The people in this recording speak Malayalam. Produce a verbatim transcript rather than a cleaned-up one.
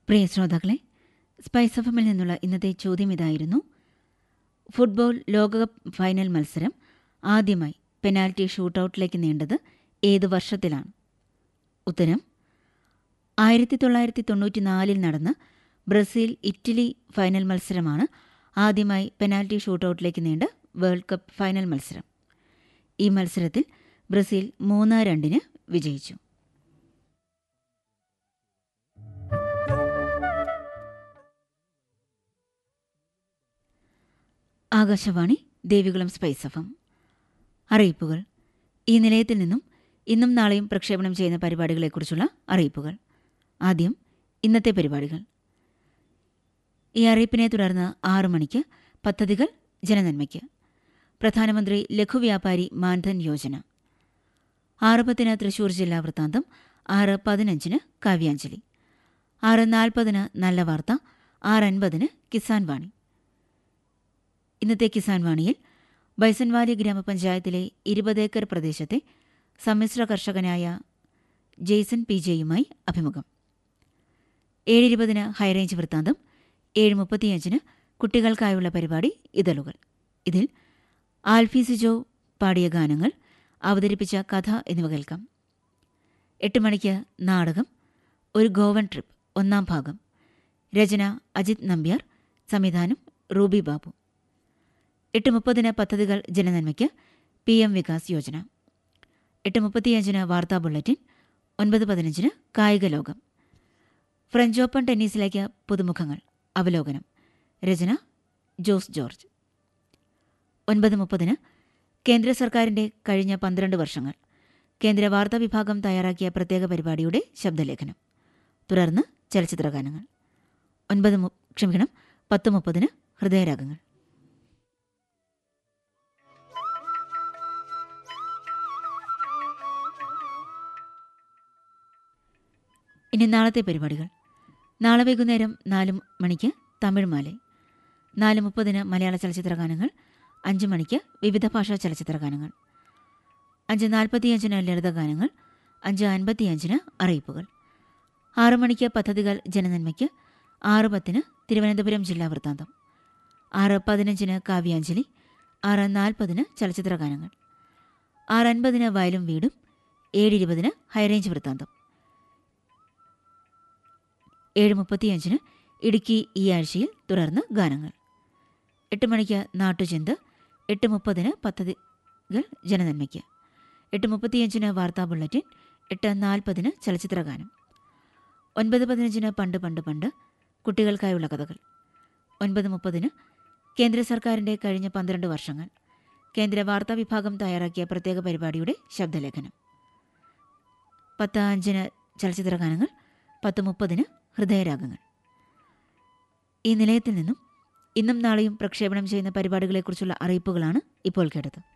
പ്രിയ ശ്രോതാക്കളെ, സ്പൈസ് എഫ് എമ്മിൽ നിന്നുള്ള ഇന്നത്തെ ചോദ്യം ഇതായിരുന്നു: ഫുട്ബോൾ ലോകകപ്പ് ഫൈനൽ മത്സരം ആദ്യമായി പെനാൽറ്റി ഷൂട്ടൌട്ടിലേക്ക് നീണ്ടത് ഏത് വർഷത്തിലാണ്? ഉത്തരം: ആയിരത്തി തൊള്ളായിരത്തി തൊണ്ണൂറ്റി നാലിൽ നടന്ന ബ്രസീൽ ഇറ്റലി ഫൈനൽ മത്സരമാണ് ആദ്യമായി പെനാൽറ്റി ഷൂട്ടൌട്ടിലേക്ക് നീണ്ട വേൾഡ് കപ്പ് ഫൈനൽ മത്സരം. ഈ മത്സരത്തിൽ ബ്രസീൽ മൂന്ന് രണ്ടിന് വിജയിച്ചു. Akashvani Devikulam spice F M. അറിയിപ്പുകൾ. ഈ നിലയത്തിൽ നിന്നും ഇന്നും നാളെയും പ്രക്ഷേപണം ചെയ്യുന്ന പരിപാടികളെക്കുറിച്ചുള്ള അറിയിപ്പുകൾ. ആദ്യം ഇന്നത്തെ പരിപാടികൾ. ഈ അറിയിപ്പിനെ തുടർന്ന് ആറു മണിക്ക് പദ്ധതികൾ ജനനന്മയ്ക്ക്. പ്രധാനമന്ത്രി ലഘുവ്യാപാരി മാൻധൻ യോജന. ആറ് പത്തിന് തൃശൂർ ജില്ലാ വൃത്താന്തം. ആറ് പതിനഞ്ചിന് കാവ്യാഞ്ജലി. ആറ് നാൽപ്പതിന് നല്ല വാർത്ത. ആറ് അൻപതിന് കിസാൻ വാണി. ഇന്നത്തെ കിസാൻ വാണിയിൽ ബൈസൺവാലി ഗ്രാമപഞ്ചായത്തിലെ ഇരുപത് ഏക്കർ പ്രദേശത്തെ സമ്മിശ്ര കർഷകനായ ജെയ്സൺ പി ജെയുമായി അഭിമുഖം. ഏഴ് ഇരുപതിന് ഹൈറേഞ്ച് വൃത്താന്തം. ഏഴ് മുപ്പത്തിയഞ്ചിന് കുട്ടികൾക്കായുള്ള പരിപാടി ഇതളുകൾ. ഇതിൽ ആൽഫീസിജോ പാടിയ ഗാനങ്ങൾ, അവതരിപ്പിച്ച കഥ എന്നിവ കേൾക്കാം. എട്ട് മണിക്ക് നാടകം ഒരു ഗോവൻ ട്രിപ്പ് ഒന്നാം ഭാഗം. രചന അജിത് നമ്പ്യാർ. സംവിധാനം റൂബി ബാബു. എട്ട് മുപ്പതിന് പദ്ധതികൾ ജനനന്മയ്ക്ക്. P M Vikas Yojana. എട്ട് മുപ്പത്തിയഞ്ചിന് വാർത്താ ബുള്ളറ്റിൻ. ഒൻപത് പതിനഞ്ചിന് കായിക ലോകം. French open ടെന്നീസിലേക്ക് പുതുമുഖങ്ങൾ. അവലോകനം. രചന ജോസ് ജോർജ്. ഒൻപത് മുപ്പതിന് കേന്ദ്ര സർക്കാരിൻ്റെ കഴിഞ്ഞ പന്ത്രണ്ട് വർഷങ്ങൾ. കേന്ദ്ര വാർത്താ വിഭാഗം തയ്യാറാക്കിയ പ്രത്യേക പരിപാടിയുടെ ശബ്ദലേഖനം. തുടർന്ന് ചലച്ചിത്രഗാനങ്ങൾ. ഒൻപത് മു ക്ഷമിക്കണം പത്ത് മുപ്പതിന് ഹൃദയരാഗങ്ങൾ. ഇനി നാളത്തെ പരിപാടികൾ. നാളെ വൈകുന്നേരം നാല് മണിക്ക് തമിഴ് മാലൈ. നാല് മുപ്പതിന് മലയാള ചലച്ചിത്രഗാനങ്ങൾ. അഞ്ച് മണിക്ക് വിവിധ ഭാഷാ ചലച്ചിത്രഗാനങ്ങൾ. അഞ്ച് നാൽപ്പത്തിയഞ്ചിന് ലളിതഗാനങ്ങൾ. അഞ്ച് അൻപത്തിയഞ്ചിന് അറിയിപ്പുകൾ. ആറു മണിക്ക് പദ്ധതികൾ ജനനന്മയ്ക്ക്. ആറ് പത്തിന് തിരുവനന്തപുരം ജില്ലാ വൃത്താന്തം. ആറ് പതിനഞ്ചിന് കാവ്യാഞ്ജലി. ആറ് നാൽപ്പതിന് ചലച്ചിത്രഗാനങ്ങൾ. ആറ് അൻപതിന് വയലും വീടും. ഏഴ് ഇരുപതിന് ഹൈറേഞ്ച് വൃത്താന്തം. ഏഴ് മുപ്പത്തിയഞ്ചിന് ഇടുക്കി ഈ ആഴ്ചയിൽ. തുടർന്ന് ഗാനങ്ങൾ. എട്ട് മണിക്ക് നാട്ടുചിന്ത. എട്ട് മുപ്പതിന് പദ്ധതികൾ ജനനന്മയ്ക്ക്. എട്ട് മുപ്പത്തിയഞ്ചിന് വാർത്താ ബുള്ളറ്റിൻ. എട്ട് നാൽപ്പതിന് ചലച്ചിത്രഗാനം. ഒൻപത് പതിനഞ്ചിന് പണ്ട് പണ്ട് പണ്ട് കുട്ടികൾക്കായുള്ള കഥകൾ. ഒൻപത് മുപ്പതിന് കേന്ദ്ര സർക്കാരിൻ്റെ കഴിഞ്ഞ പന്ത്രണ്ട് വർഷങ്ങൾ. കേന്ദ്ര വാർത്താ വിഭാഗം തയ്യാറാക്കിയ പ്രത്യേക പരിപാടിയുടെ ശബ്ദലേഖനം. പത്ത് അഞ്ചിന് ചലച്ചിത്രഗാനങ്ങൾ. പത്ത് മുപ്പതിന് ഹൃദയരാഗങ്ങൾ. ഈ നിലയത്തിൽ നിന്നും ഇന്നും നാളെയും പ്രക്ഷേപണം ചെയ്യുന്ന പരിപാടികളെക്കുറിച്ചുള്ള അറിയിപ്പുകളാണ് ഇപ്പോൾ കേട്ടത്.